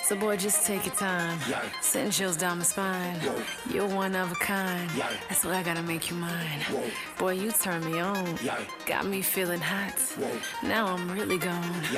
So boy, just take your time. Sitting chills down my spine. You're one of a kind. That's why I gotta make you mine. Boy, you turn me on. Got me feeling hot. Now I'm really gone.